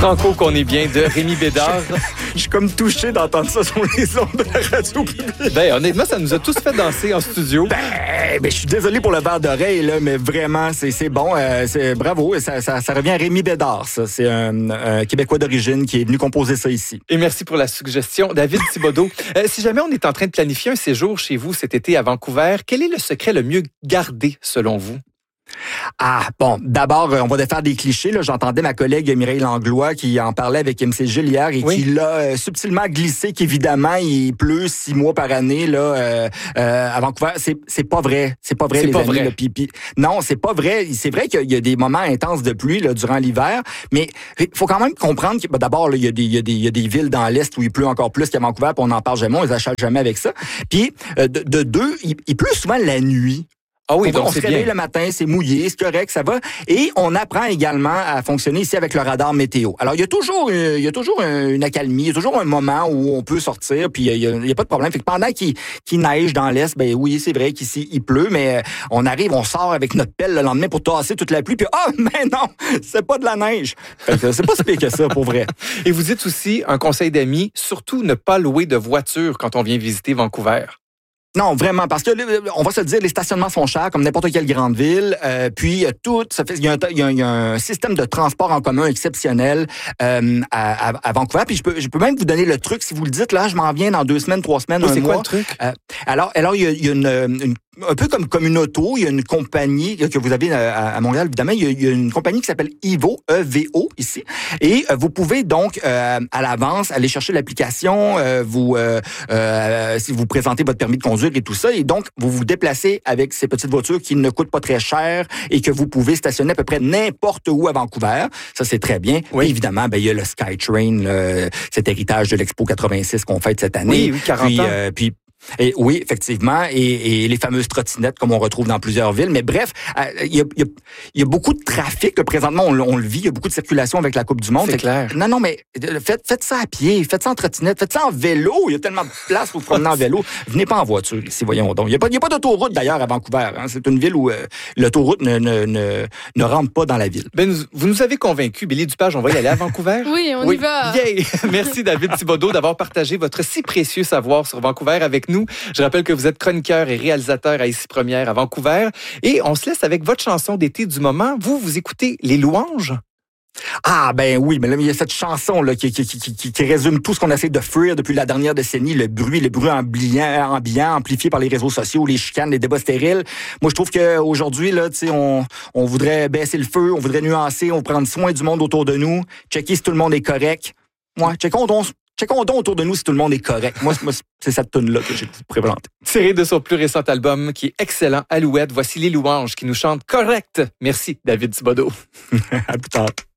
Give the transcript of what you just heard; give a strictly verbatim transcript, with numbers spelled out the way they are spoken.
Franco qu'on est bien de Rémi Bédard. Je suis comme touché d'entendre ça sur les ondes de la radio publique. Ben, honnêtement, ça nous a tous fait danser en studio. Ben, ben je suis désolé pour le verre d'oreille, là, mais vraiment, c'est, c'est bon. Euh, c'est, bravo. Ça, ça, ça revient à Rémi Bédard, ça. C'est un, un Québécois d'origine qui est venu composer ça ici. Et merci pour la suggestion, David Thibodeau. euh, si jamais on est en train de planifier un séjour chez vous cet été à Vancouver, quel est le secret le mieux gardé selon vous? Ah, bon, d'abord, on va défaire des clichés. Là. J'entendais ma collègue Mireille Langlois qui en parlait avec M C Gilles hier et oui. qui l'a euh, subtilement glissé qu'évidemment, il pleut six mois par année là, euh, euh, à Vancouver. C'est, c'est pas vrai. C'est pas vrai, c'est les pas amis. Vrai. Là, pis, pis, non, c'est pas vrai. C'est vrai qu'il y a des moments intenses de pluie là, durant l'hiver, mais il faut quand même comprendre que ben, d'abord, là, il y a des, il y a des, il y a des villes dans l'Est où il pleut encore plus qu'à Vancouver, puis on n'en parle jamais, on les achète jamais avec ça. Puis, euh, de, de deux, il, il pleut souvent la nuit. Ah oui, donc on c'est se réveille bien. le matin, c'est mouillé, c'est correct, ça va. Et on apprend également à fonctionner ici avec le radar météo. Alors, il y a toujours, il y a toujours une accalmie, il y a toujours un moment où on peut sortir, puis il y a, il y a pas de problème. Fait que pendant qu'il, qu'il neige dans l'Est, ben oui, c'est vrai qu'ici, il pleut, mais on arrive, on sort avec notre pelle le lendemain pour tasser toute la pluie, puis ah, oh, mais non, c'est pas de la neige. Fait que c'est pas si pire que ça, pour vrai. Et vous dites aussi, un conseil d'amis, surtout ne pas louer de voiture quand on vient visiter Vancouver. Non, vraiment, parce que on va se le dire, les stationnements sont chers comme n'importe quelle grande ville. Euh, puis tout, ça fait, il y, a un, il, y a un, il y a un système de transport en commun exceptionnel euh, à, à, à Vancouver. Puis je peux, je peux même vous donner le truc si vous le dites. Là, je m'en viens dans deux semaines, trois semaines, oui, un c'est mois. C'est quoi le truc euh, Alors, alors il y a, il y a une, une un peu comme, comme une auto, il y a une compagnie que vous avez à, à Montréal, évidemment, il y, a, il y a une compagnie qui s'appelle Evo, E V O, ici, et euh, vous pouvez donc, euh, à l'avance, aller chercher l'application, euh, vous euh, euh, si vous présentez votre permis de conduire et tout ça, et donc, vous vous déplacez avec ces petites voitures qui ne coûtent pas très cher et que vous pouvez stationner à peu près n'importe où à Vancouver. Ça, c'est très bien. Oui. Et évidemment, ben, il y a le SkyTrain, le, cet héritage de l'Expo quatre-vingt-six qu'on fête cette année. Oui, oui, quarante puis, ans. Euh, puis, Et oui, effectivement, et, et les fameuses trottinettes comme on retrouve dans plusieurs villes. Mais bref, il euh, y, a, y, a, y a beaucoup de trafic. Là, présentement, on, on le vit. Il y a beaucoup de circulation avec la Coupe du Monde. C'est fait clair. Que, non, non, mais faites, faites ça à pied, faites ça en trottinette, faites ça en vélo. Il y a tellement de place pour vous promener en vélo. Venez pas en voiture ici, voyons donc. Il n'y a pas, y a pas d'autoroute d'ailleurs à Vancouver. Hein. C'est une ville où euh, l'autoroute ne, ne, ne, ne rentre pas dans la ville. Ben, nous, vous nous avez convaincus, Billy Dupage, on va y aller à Vancouver. Oui, on oui. y va. Yay! Merci David Thibodeau d'avoir partagé votre si précieux savoir sur Vancouver avec nous. Je rappelle que vous êtes chroniqueur et réalisateur à Ici Première à Vancouver. Et on se laisse avec votre chanson d'été du moment. Vous, vous écoutez Les Louanges? Ah, ben oui, mais là, il y a cette chanson là, qui, qui, qui, qui, qui résume tout ce qu'on essaie de fuir depuis la dernière décennie, le bruit, le bruit ambiant, ambiant, amplifié par les réseaux sociaux, les chicanes, les débats stériles. Moi, je trouve qu'aujourd'hui, là, tu sais, on, on voudrait baisser le feu, on voudrait nuancer, on veut prendre soin du monde autour de nous, checker si tout le monde est correct. Moi, checkons donc, checkons donc autour de nous si tout le monde est correct. Moi, c'est cette tune-là que j'ai présenté. Tiré de son plus récent album, qui est excellent, Alouette, voici Les Louanges qui nous chantent correct. Merci, David Thibodeau. À plus tard.